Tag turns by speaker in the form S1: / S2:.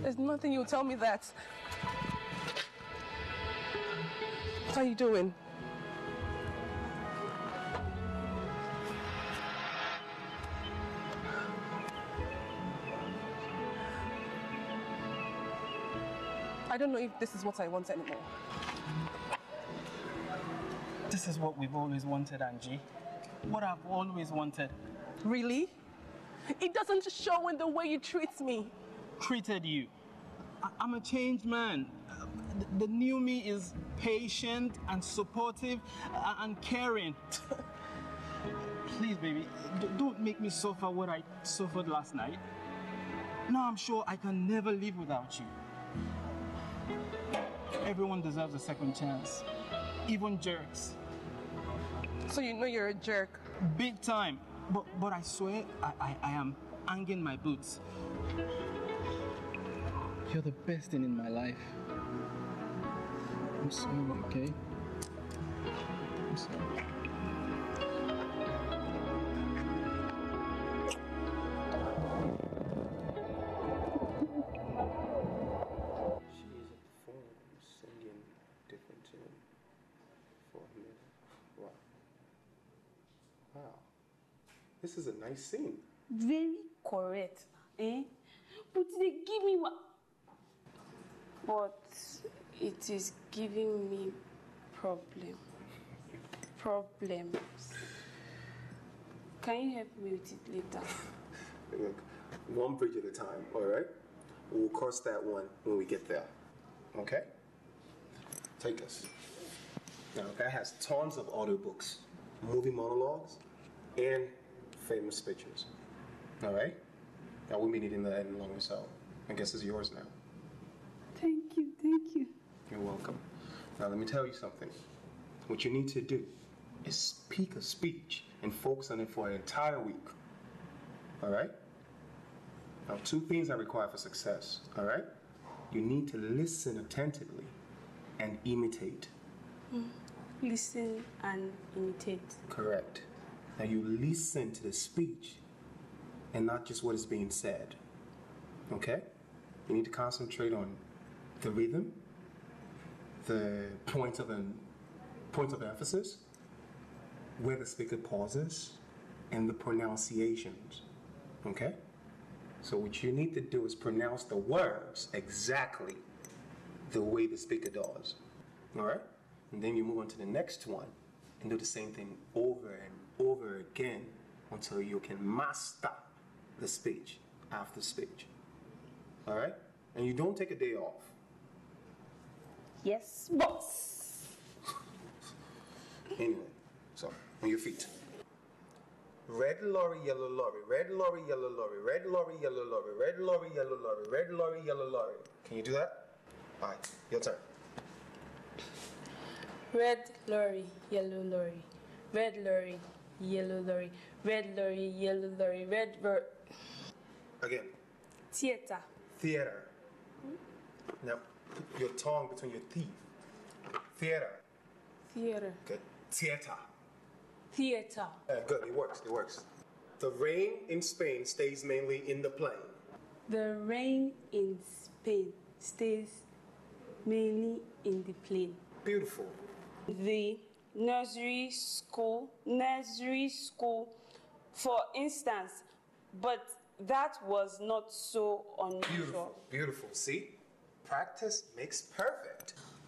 S1: There's nothing you tell me that. What are you doing? I don't know if this is what I want anymore.
S2: This is what we've always wanted, Angie. What I've always wanted.
S1: Really? It doesn't show in the way you treat me.
S2: Treated you. I'm a changed man. The new me is patient and supportive and caring. Please, baby, don't make me suffer what I suffered last night. Now I'm sure I can never live without you. Everyone deserves a second chance, even jerks.
S1: So you know you're a jerk?
S2: Big time. But I swear I am hanging my boots. You're the best thing in my life. I'm sorry, okay? I'm sorry.
S3: She's a performer singing different tune for a minute. Wow. Wow. This is a nice scene.
S4: Very correct, eh? But they give me what? But it is giving me problems. Can you help me with it later?
S3: Look, one bridge at a time, all right? We'll cross that one when we get there, okay? Take this. Now, that has tons of audiobooks, movie monologues, and famous pictures, all right? Now, we'll be needing that in longer, so I guess it's yours now.
S4: Thank you.
S3: You're welcome. Now, let me tell you something. What you need to do is speak a speech and focus on it for an entire week. All right? Now, 2 things are required for success. All right? You need to listen attentively and imitate.
S4: Listen and imitate.
S3: Correct. Now, you listen to the speech and not just what is being said. Okay? You need to concentrate on the rhythm, the point of emphasis, where the speaker pauses, and the pronunciations. Okay? So what you need to do is pronounce the words exactly the way the speaker does. All right? And then you move on to the next one and do the same thing over and over again until you can master the speech after speech. All right? And you don't take a day off.
S4: Yes, boss.
S3: Anyway, so on your feet. Red lorry, yellow lorry, red lorry, yellow lorry, red lorry, yellow lorry, red lorry, yellow lorry, red lorry, yellow lorry. Can you do that? All right, your turn.
S4: Red lorry, yellow lorry. Red lorry, yellow lorry. Red lorry, yellow lorry.
S3: Again.
S4: Theater.
S3: Theater. Now, put your tongue between your teeth. Theater.
S4: Theater.
S3: Good. Theater.
S4: Theater.
S3: Good, it works. The rain in Spain stays mainly in the plain.
S4: The rain in Spain stays mainly in the plain.
S3: Beautiful.
S4: The nursery school, for instance, but that was not so unusual.
S3: Beautiful. See? Practice makes perfect.